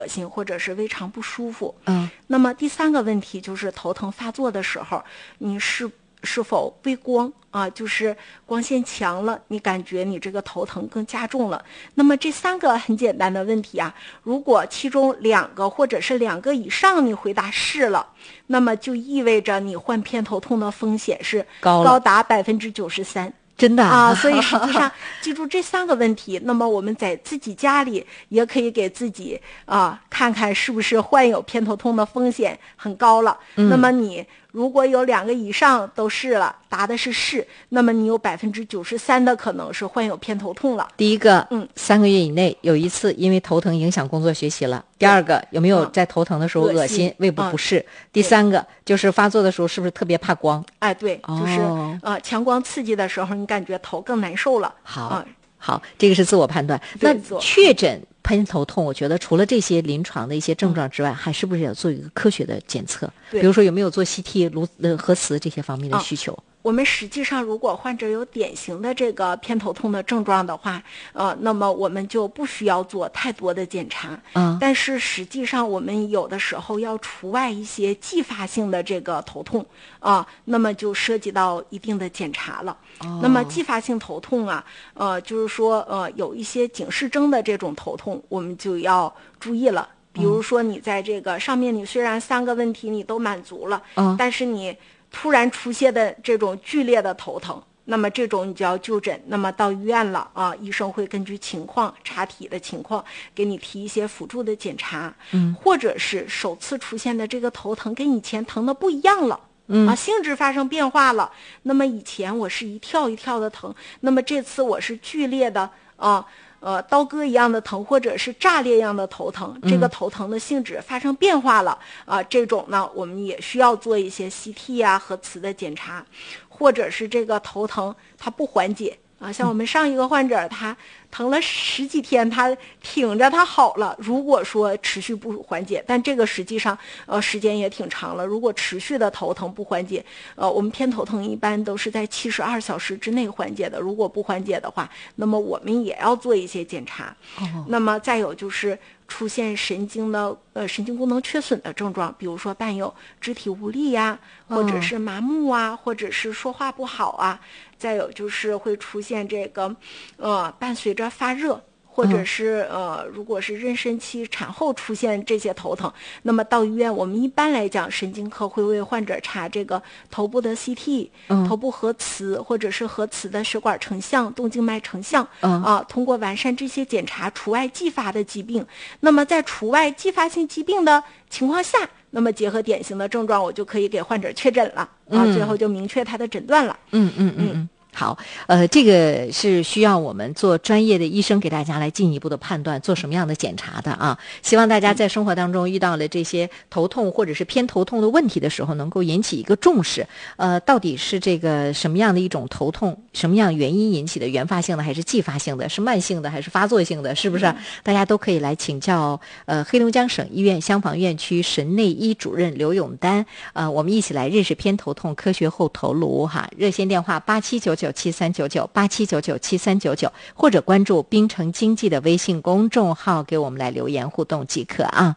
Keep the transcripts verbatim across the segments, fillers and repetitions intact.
恶心或者是胃肠不舒服。 嗯， 那么第三个问题就是头疼发作的时候，你是是否微光啊？就是光线强了，你感觉你这个头疼更加重了。那么这三个很简单的问题啊，如果其中两个或者是两个以上你回答是了，那么就意味着你患偏头痛的风险是高达百分之九十三。 真的啊，所以实际上记住这三个问题，那么我们在自己家里也可以给自己啊看看是不是患有偏头痛的风险很高了。 嗯、 那么你如果有两个以上都是了，答的是是，那么你有百分之九十三的可能是患有偏头痛了。 第一个， 嗯， 三个月以内有一次因为头疼影响工作学习了。第二个，有没有在头疼的时候恶心、嗯、胃部不适、嗯？第三个就是发作的时候是不是特别怕光？ 哎，对，就是、 哦、 呃强光刺激的时候，你感觉头更难受了。 好， 啊、 好，这个是自我判断。那确诊偏头痛，我觉得除了这些临床的一些症状之外，嗯、还是不是要做一个科学的检测？比如说有没有做 C T、颅呃核磁这些方面的需求？ 嗯我们实际上，如果患者有典型的这个偏头痛的症状的话，呃，那么我们就不需要做太多的检查。 嗯， 但是实际上，我们有的时候要除外一些继发性的这个头痛啊、呃，那么就涉及到一定的检查了。 哦、 那么继发性头痛啊，呃，就是说呃有一些警示征的这种头痛，我们就要注意了。比如说，你在这个上面，你虽然三个问题你都满足了， 嗯， 但是你突然出现的这种剧烈的头疼，那么这种你就要就诊，那么到医院了啊，医生会根据情况查体的情况给你提一些辅助的检查， 嗯， 或者是首次出现的这个头疼跟以前疼的不一样了， 嗯啊，性质发生变化了。那么以前我是一跳一跳的疼，那么这次我是剧烈的啊。呃，刀割一样的疼，或者是炸裂一样的头疼，这个头疼的性质发生变化了啊、呃，这种呢，我们也需要做一些 C T 啊、核磁的检查，或者是这个头疼它不缓解啊，像我们上一个患者，他疼了十几天，他挺着他好了。如果说持续不缓解，但这个实际上呃时间也挺长了。如果持续的头疼不缓解，呃，我们偏头疼一般都是在七十二小时之内缓解的。如果不缓解的话，那么我们也要做一些检查。 哦、 那么再有就是出现神经的呃神经功能缺损的症状，比如说伴有肢体无力呀，或者是麻木啊，或者是说话不好啊。再有就是会出现这个，呃，伴随着发热，或者是呃，如果是妊娠期产后出现这些头疼，那么到医院，我们一般来讲，神经科会为患者查这个头部的 C T、 嗯、 头部核磁，或者是核磁的血管成像、动静脉成像， 嗯、 啊，通过完善这些检查，除外继发的疾病。那么在除外继发性疾病的情况下，那么结合典型的症状，我就可以给患者确诊了、嗯、啊，最后就明确他的诊断了。 嗯嗯嗯嗯。好，呃，这个是需要我们做专业的医生给大家来进一步的判断，做什么样的检查的啊？希望大家在生活当中遇到了这些头痛或者是偏头痛的问题的时候，能够引起一个重视。呃，到底是这个什么样的一种头痛，什么样原因引起的，原发性的还是继发性的，是慢性的还是发作性的，是不是？嗯、大家都可以来请教呃黑龙江省医院香坊院区神内医主任刘永丹，呃，我们一起来认识偏头痛科学后头颅哈。热线电话八七九九七三九九八七九九七三九九，或者关注滨城经济的微信公众号，给我们来留言互动即可啊。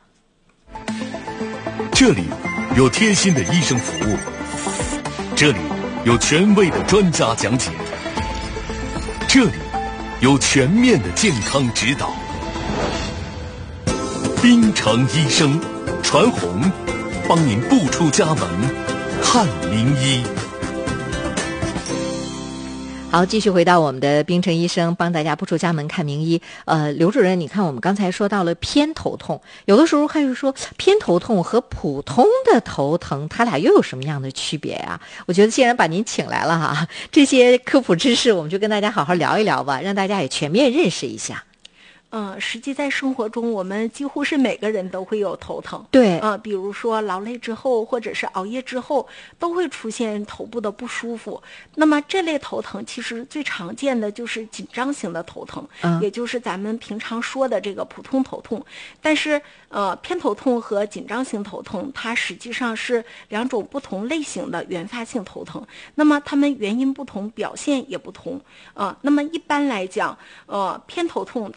这里有贴心的医生服务，这里有权威的专家讲解，这里有全面的健康指导。滨城医生传红，帮您不出家门看名医。 好，继续回到我们的滨城医生帮大家不出家门看名医。呃，刘主任，你看我们刚才说到了偏头痛，有的时候还是说偏头痛和普通的头疼，它俩又有什么样的区别呀？我觉得既然把您请来了哈，这些科普知识我们就跟大家好好聊一聊吧，让大家也全面认识一下。 嗯，实际在生活中，我们几乎是每个人都会有头疼。 对， 啊、呃，比如说劳累之后，或者是熬夜之后，都会出现头部的不舒服。那么这类头疼其实最常见的就是紧张型的头疼， 嗯， 也就是咱们平常说的这个普通头痛。但是，呃，偏头痛和紧张型头痛，它实际上是两种不同类型的原发性头疼。那么它们原因不同，表现也不同。啊、呃，那么一般来讲，呃，偏头痛它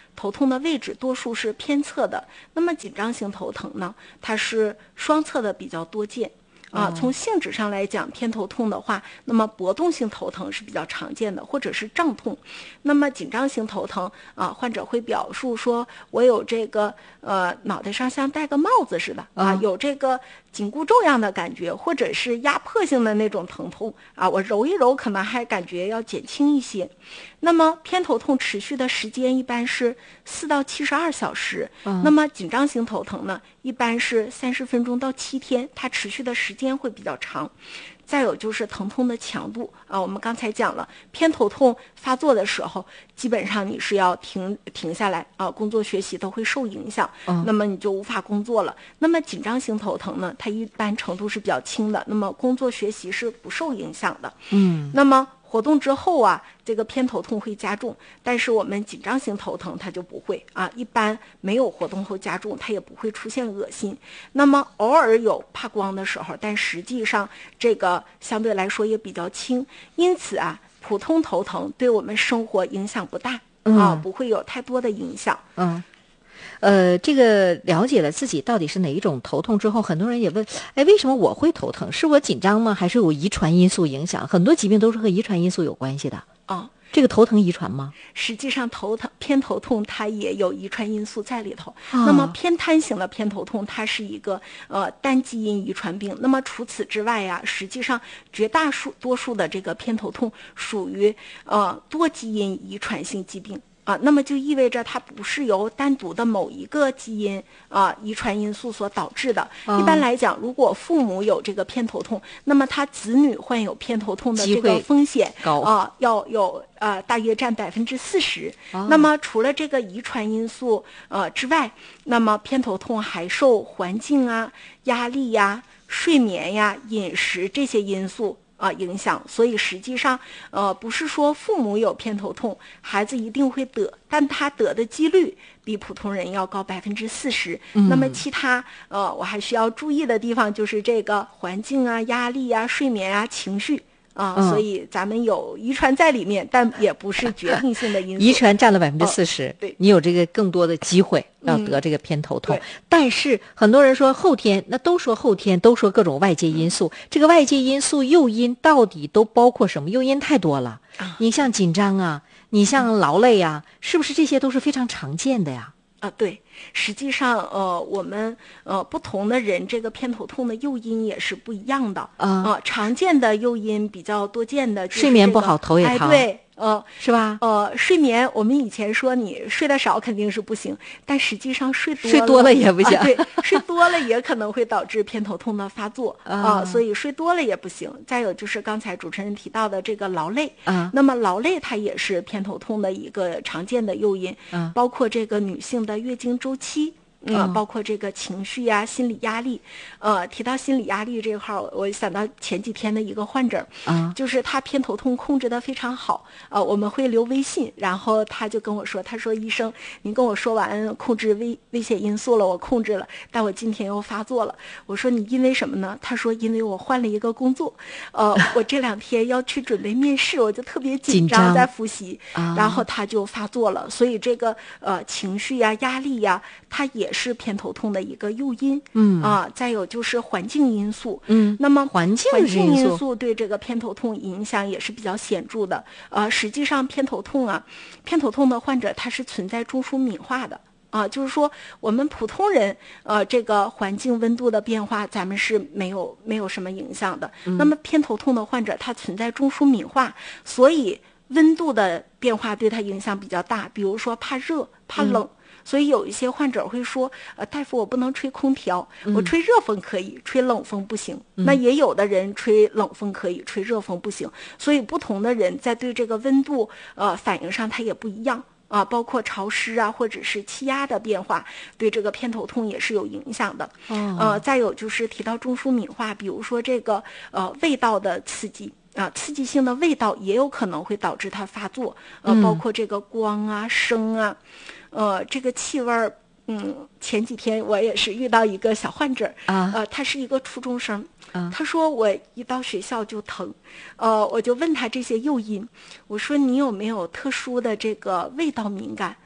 头痛的位置多数是偏侧的。那么紧张型头疼呢，它是双侧的比较多见。啊，从性质上来讲，偏头痛的话，那么搏动性头疼是比较常见的，或者是胀痛。那么紧张型头疼啊，患者会表述说，我有这个呃脑袋上像戴个帽子似的啊， 嗯、 有这个紧箍咒样的感觉，或者是压迫性的那种疼痛啊，我揉一揉可能还感觉要减轻一些。那么偏头痛持续的时间一般是四到七十二小时， 嗯、 那么紧张型头疼呢，一般是三十分钟到七天，它持续的时间会比较长。再有就是疼痛的强度啊，我们刚才讲了，偏头痛发作的时候，基本上你是要停停下来啊，工作学习都会受影响， 嗯、 那么你就无法工作了。那么紧张型头疼呢，它一般程度是比较轻的，那么工作学习是不受影响的。 嗯， 那么活动之后啊，这个偏头痛会加重，但是我们紧张型头疼它就不会啊，一般没有活动后加重，它也不会出现恶心。那么偶尔有怕光的时候，但实际上这个相对来说也比较轻，因此啊，普通头疼对我们生活影响不大、 嗯、 啊，不会有太多的影响。 嗯。呃，这个了解了自己到底是哪一种头痛之后，很多人也问，哎，为什么我会头疼？是我紧张吗？还是有遗传因素影响？很多疾病都是和遗传因素有关系的。 啊， 这个头疼遗传吗？ 实际上头疼偏头痛它也有遗传因素在里头。 啊、 那么偏瘫型的偏头痛，它是一个呃单基因遗传病。那么除此之外呀、啊，实际上绝大数多数的这个偏头痛属于呃多基因遗传性疾病。啊，那么就意味着它不是由单独的某一个基因啊遗传因素所导致的。 哦、 一般来讲，如果父母有这个偏头痛，那么他子女患有偏头痛的这个风险高啊，要有呃大约占百分之四十。那么除了这个遗传因素呃之外，那么偏头痛还受环境啊、压力呀、睡眠呀、饮食这些因素啊，影响。所以实际上，呃，不是说父母有偏头痛，孩子一定会得，但他得的几率比普通人要高百分之四十。那么其他，呃，我还需要注意的地方就是这个环境啊、压力啊、睡眠啊、情绪啊、 嗯， 所以咱们有遗传在里面，但也不是决定性的因素。 遗传占了百分之四十， 对， 你有这个更多的机会要得这个偏头痛。 嗯、 但是很多人说后天，那都说后天，都说各种外界因素，嗯、这个外界因素诱因到底都包括什么？诱因太多了， 啊、 你像紧张啊，你像劳累啊，是不是这些都是非常常见的呀？ 啊，对，实际上，呃，我们呃不同的人，这个偏头痛的诱因也是不一样的啊、 呃。常见的诱因比较多见的、就是这个， 睡眠不好，头也疼， 哎，对，呃， 是吧？ 呃，睡眠，我们以前说你睡得少肯定是不行，但实际上睡多了， 睡多了也不行。 啊、对，睡多了也可能会导致偏头痛的发作啊、呃，所以睡多了也不行。再有就是刚才主持人提到的这个劳累啊， 那么劳累它也是偏头痛的一个常见的诱因， 啊， 包括这个女性的月经周期。呃， 嗯、 包括这个情绪呀、心理压力，呃，提到心理压力这块儿，我想到前几天的一个患者， 啊， 就是他偏头痛控制得非常好，呃，我们会留微信，然后他就跟我说，他说医生，您跟我说完控制危危险因素了，我控制了，但我今天又发作了。我说你因为什么呢？他说因为我换了一个工作，呃，我这两天要去准备面试，我就特别紧张，在复习， 啊、 然后他就发作了。所以这个呃情绪呀、压力呀，它也是偏头痛的一个诱因， 嗯啊，再有就是环境因素， 嗯， 那么环境环境因素素对这个偏头痛影响也是比较显著的。呃，实际上偏头痛啊，偏头痛的患者他是存在中枢敏化的啊，就是说我们普通人呃这个环境温度的变化咱们是没有没有什么影响的， 嗯、 那么偏头痛的患者他存在中枢敏化，所以温度的变化对他影响比较大，比如说怕热、怕冷。嗯，所以有一些患者会说，呃，大夫，我不能吹空调，我吹热风可以，吹冷风不行。 嗯、 那也有的人吹冷风可以，吹热风不行。所以不同的人在对这个温度呃反应上，它也不一样啊、呃，包括潮湿啊，或者是气压的变化，对这个偏头痛也是有影响的。 哦、 呃，再有就是提到中枢敏化，比如说这个呃味道的刺激。啊，刺激性的味道也有可能会导致它发作，呃， 嗯、 包括这个光啊、声啊，呃，这个气味儿，嗯，前几天我也是遇到一个小患者， 啊， 呃，他是一个初中生， 啊， 他说我一到学校就疼，呃，我就问他这些诱因，我说你有没有特殊的这个味道敏感？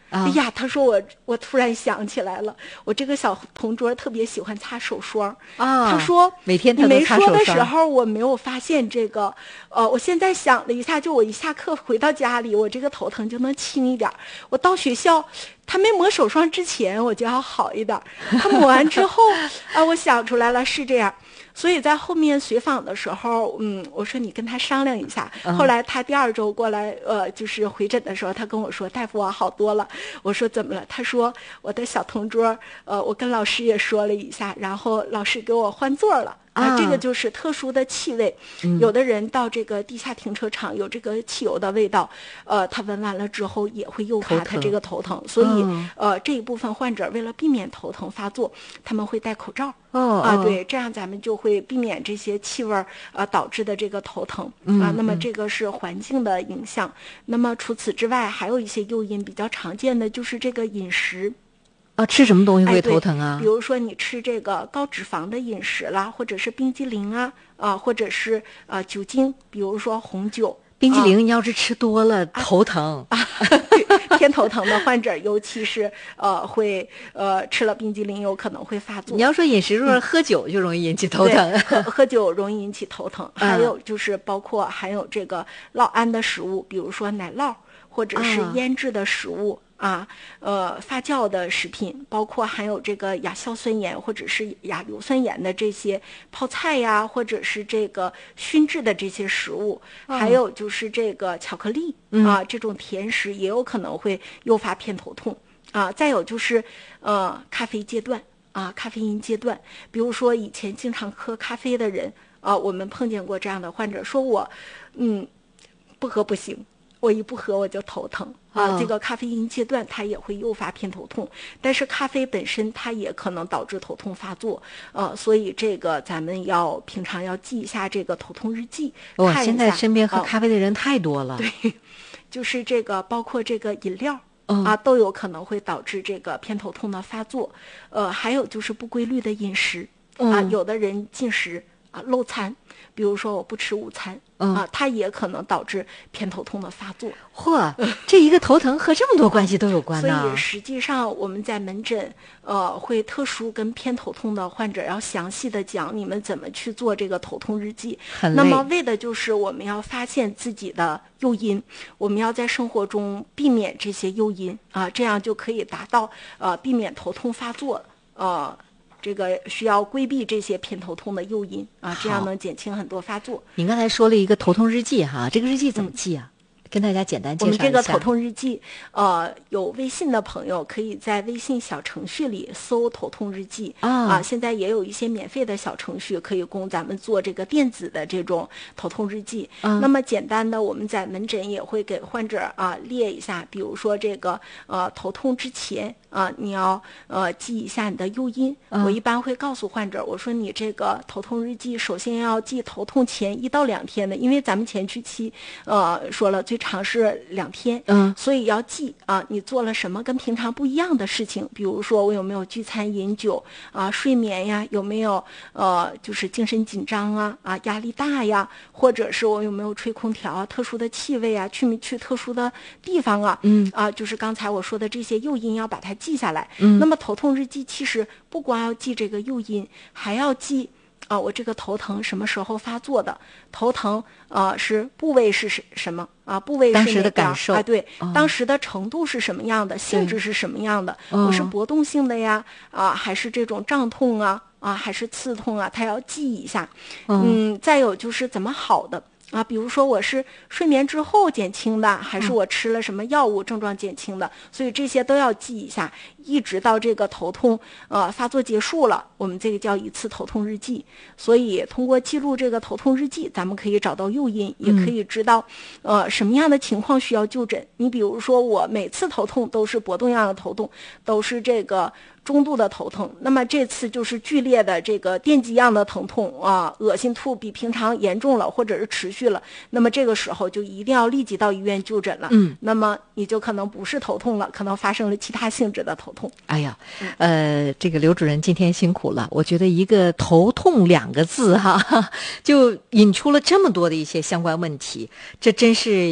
啊、 哎呀，他说我我突然想起来了，我这个小同桌特别喜欢擦手霜啊。 他说每天他你没都擦手霜说的时候我没有发现这个，呃，我现在想了一下，就我一下课回到家里，我这个头疼就能轻一点。我到学校，他没抹手霜之前我就要好一点，他抹完之后啊，我想出来了是这样。所以在后面随访的时候，嗯，我说你跟他商量一下。 嗯、 后来他第二周过来，呃，就是回诊的时候，他跟我说：“大夫，我好多了。”我说：“怎么了？”他说：“我的小同桌，呃，我跟老师也说了一下，然后老师给我换座了。”啊，这个就是特殊的气味。 嗯、 有的人到这个地下停车场有这个汽油的味道，呃，他闻完了之后也会诱发他这个头疼。所以， 嗯、 呃，这一部分患者为了避免头疼发作，他们会戴口罩。 哦啊，对，这样咱们就会避免这些气味呃导致的这个头疼、 嗯、 啊。那么这个是环境的影响。那么除此之外，还有一些诱因比较常见的就是这个饮食。 啊，吃什么东西会头疼啊？ 哎、比如说你吃这个高脂肪的饮食啦，或者是冰激凌啊，啊，或者是呃酒精，比如说红酒。 冰激凌你要是吃多了、啊、头疼啊，对，偏头疼的患者，尤其是呃会呃吃了冰激凌有可能会发作。 你要说饮食中、嗯、喝酒就容易引起头疼， 喝喝酒容易引起头疼。嗯、还有就是包括含有这个酪胺的食物，比如说奶酪或者是腌制的食物。嗯啊，呃，发酵的食品，包括含有这个亚硝酸盐或者是亚硫酸盐的这些泡菜呀，或者是这个熏制的这些食物， 哦、 还有就是这个巧克力、 嗯、 啊，这种甜食也有可能会诱发偏头痛啊。再有就是呃，咖啡戒断啊，咖啡因戒断，比如说以前经常喝咖啡的人啊，我们碰见过这样的患者，说我嗯不喝不行。我一不喝我就头疼啊， 哦、 这个咖啡因戒断它也会诱发偏头痛，但是咖啡本身它也可能导致头痛发作，呃，所以这个咱们要平常要记一下这个头痛日记。 哇， 看一下现在身边喝咖啡的人太多了。 哦、对，就是这个包括这个饮料、 哦、 啊，都有可能会导致这个偏头痛的发作。呃，还有就是不规律的饮食、 嗯、 啊，有的人进食啊漏餐，比如说我不吃午餐。 嗯、 啊，它也可能导致偏头痛的发作。 嚯，这一个头疼和这么多关系都有关呢。 所以实际上我们在门诊，呃，会特殊跟偏头痛的患者要详细的讲你们怎么去做这个头痛日记。 很累。 那么为的就是我们要发现自己的诱因，我们要在生活中避免这些诱因啊，这样就可以达到呃避免头痛发作呃。这个需要规避这些偏头痛的诱因啊，这样能减轻很多发作。 您刚才说了一个头痛日记哈，这个日记怎么记啊？嗯、跟大家简单介绍一下。 我们这个头痛日记，呃，有微信的朋友可以在微信小程序里搜头痛日记、 哦、 啊。现在也有一些免费的小程序可以供咱们做这个电子的这种头痛日记。 嗯、 那么简单的，我们在门诊也会给患者啊列一下，比如说这个呃头痛之前。啊，你要呃记一下你的诱因。 嗯、 我一般会告诉患者，我说你这个头痛日记，首先要记头痛前一到两天的，因为咱们前驱期呃说了最长是两天， 嗯， 所以要记啊，你做了什么跟平常不一样的事情，比如说我有没有聚餐饮酒啊，睡眠呀，有没有呃就是精神紧张啊啊压力大呀，或者是我有没有吹空调啊，特殊的气味啊，去没去特殊的地方啊， 嗯啊，就是刚才我说的这些诱因要把它记下来。 嗯， 那么头痛日记其实不光要记这个诱因，还要记啊，我这个头疼什么时候发作的？头疼啊、呃，是部位是什什么啊？部位是当时的感受啊，对、 哦， 当时的程度是什么样的？性质是什么样的？ 哦、 我是搏动性的呀啊，还是这种胀痛啊啊，还是刺痛啊？他要记一下。 哦、 嗯，再有就是怎么好的。啊，比如说我是睡眠之后减轻的，还是我吃了什么药物症状减轻的，嗯、所以这些都要记一下，一直到这个头痛呃发作结束了，我们这个叫一次头痛日记。所以通过记录这个头痛日记，咱们可以找到诱因，也可以知道、嗯、呃什么样的情况需要就诊。你比如说我每次头痛都是搏动样的头痛，都是这个中度的头痛，那么这次就是剧烈的这个电击样的疼痛啊，恶心吐比平常严重了，或者是持续了，那么这个时候就一定要立即到医院就诊了。 嗯， 那么你就可能不是头痛了，可能发生了其他性质的头痛。 哎呀，呃，这个刘主任今天辛苦了，我觉得一个头痛两个字哈，就引出了这么多的一些相关问题，这真是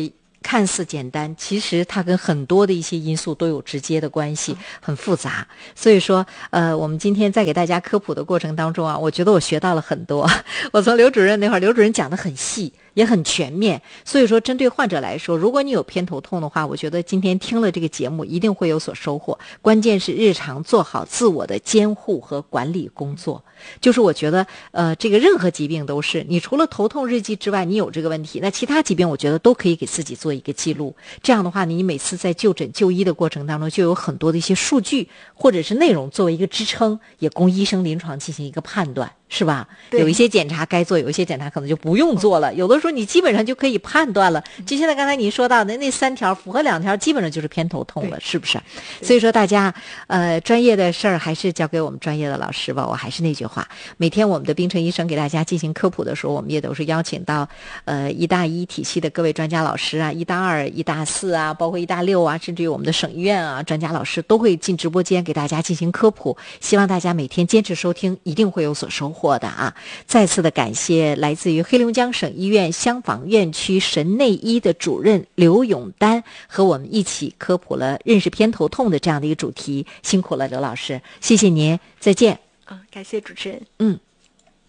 看似简单，其实它跟很多的一些因素都有直接的关系，很复杂。所以说呃，我们今天在给大家科普的过程当中啊，我觉得我学到了很多。我从刘主任那会儿，刘主任讲得很细也很全面，所以说针对患者来说，如果你有偏头痛的话，我觉得今天听了这个节目一定会有所收获。关键是日常做好自我的监护和管理工作。就是我觉得呃，这个任何疾病都是，你除了头痛日记之外，你有这个问题，那其他疾病我觉得都可以给自己做一个记录。这样的话，你每次在就诊就医的过程当中，就有很多的一些数据或者是内容作为一个支撑，也供医生临床进行一个判断，是吧？有一些检查该做，有一些检查可能就不用做了。有的时候你基本上就可以判断了。就现在刚才您说到的那三条，符合两条，基本上就是偏头痛了，是不是？所以说大家呃，专业的事儿还是交给我们专业的老师吧。我还是那句话，每天我们的冰城医生给大家进行科普的时候，我们也都是邀请到呃一大一体系的各位专家老师啊，一大二、一大四啊，包括一大六啊，甚至于我们的省医院啊，专家老师都会进直播间给大家进行科普。希望大家每天坚持收听，一定会有所收获的啊！再次的感谢来自于黑龙江省医院香坊院区神内医的主任刘永丹，和我们一起科普了认识偏头痛的这样的一个主题，辛苦了刘老师，谢谢您，再见。 啊，感谢主持人。 嗯。